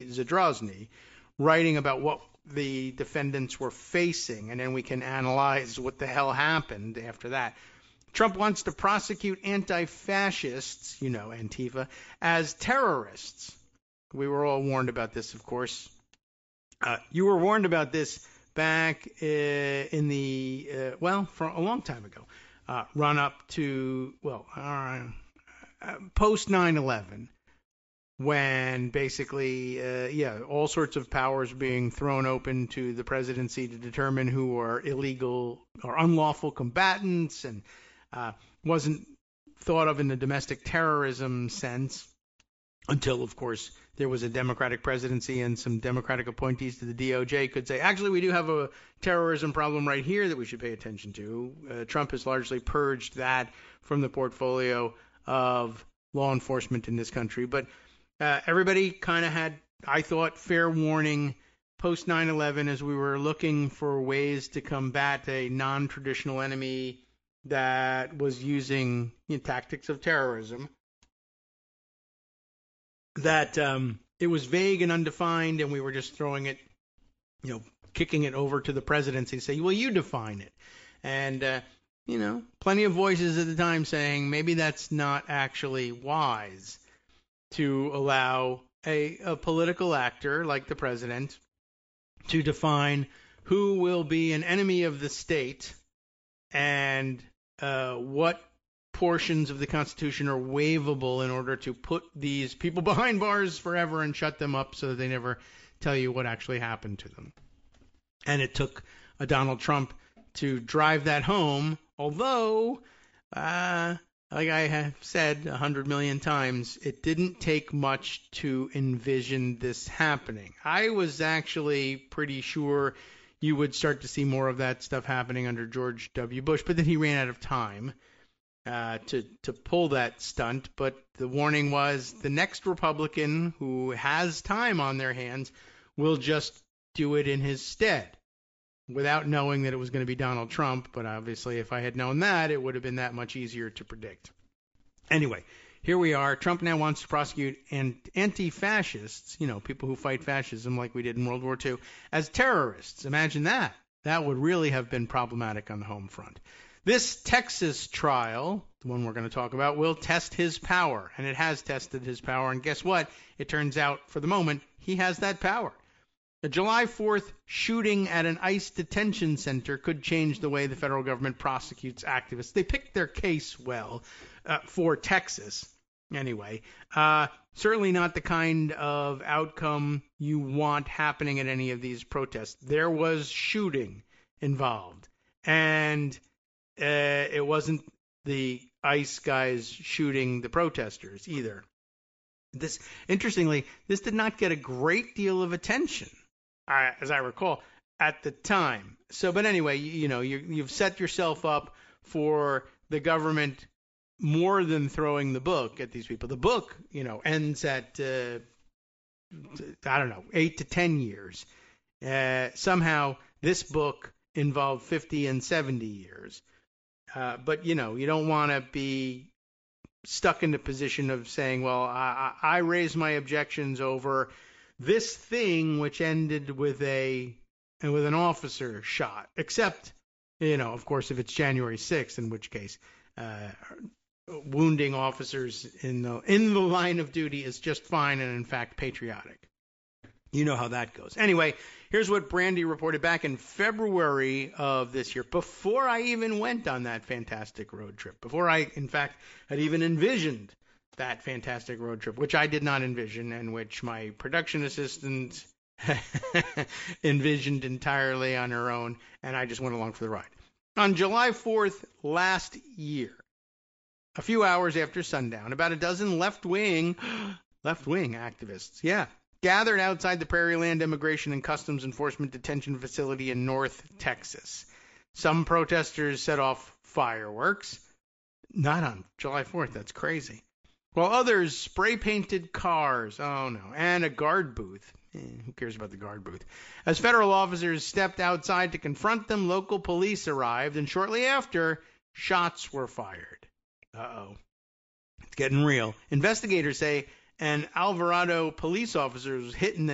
Zadrozny, writing about what the defendants were facing, and then we can analyze what the hell happened after that. Trump wants to prosecute anti-fascists, Antifa, as terrorists. We were all warned about this, of course. You were warned about this back in the, for a long time ago, run up to, post 9/11, when basically, all sorts of powers being thrown open to the presidency to determine who are illegal or unlawful combatants, and wasn't thought of in the domestic terrorism sense until, of course, there was a Democratic presidency and some Democratic appointees to the DOJ could say, actually, we do have a terrorism problem right here that we should pay attention to. Trump has largely purged that from the portfolio of law enforcement in this country. But everybody kind of had, I thought, fair warning post 9/11 as we were looking for ways to combat a non-traditional enemy that was using tactics of terrorism, that it was vague and undefined, and we were just throwing it, kicking it over to the presidency, say, well, you define it. And, plenty of voices at the time saying maybe that's not actually wise to allow a political actor like the president to define who will be an enemy of the state and what portions of the Constitution are waivable in order to put these people behind bars forever and shut them up so that they never tell you what actually happened to them. And it took a Donald Trump to drive that home, although, like I have said 100 million times, it didn't take much to envision this happening. I was actually pretty sure you would start to see more of that stuff happening under George W. Bush, but then he ran out of time to pull that stunt. But the warning was the next Republican who has time on their hands will just do it in his stead, without knowing that it was going to be Donald Trump. But obviously, if I had known that, it would have been that much easier to predict. Anyway, here we are. Trump now wants to prosecute anti-fascists, people who fight fascism like we did in World War II, as terrorists. Imagine that. That would really have been problematic on the home front. This Texas trial, the one we're going to talk about, will test his power, and it has tested his power. And guess what? It turns out, for the moment, he has that power. The July 4th shooting at an ICE detention center could change the way the federal government prosecutes activists. They picked their case well for Texas, anyway. Certainly not the kind of outcome you want happening at any of these protests. There was shooting involved, and it wasn't the ICE guys shooting the protesters either. Interestingly, this did not get a great deal of attention, as I recall, at the time. But anyway, you've set yourself up for the government more than throwing the book at these people. The book, ends at, 8 to 10 years. Somehow this book involved 50 and 70 years. But, you don't want to be stuck in the position of saying, well, I raise my objections over this thing which ended with an officer shot, except, of course, if it's January 6th, in which case wounding officers in the line of duty is just fine and, in fact, patriotic. You know how that goes. Anyway, here's what Brandy reported back in February of this year, before I even went on that fantastic road trip, before I, in fact, had even envisioned that fantastic road trip, which I did not envision and which my production assistant envisioned entirely on her own, and I just went along for the ride. On July 4th last year, a few hours after sundown, about a dozen left-wing activists, gathered outside the Prairieland Immigration and Customs Enforcement Detention Facility in North Texas. Some protesters set off fireworks. Not on July 4th, that's crazy. While others spray-painted cars, and a guard booth. Who cares about the guard booth? As federal officers stepped outside to confront them, local police arrived, and shortly after, shots were fired. It's getting real. Investigators say an Alvarado police officer was hit in the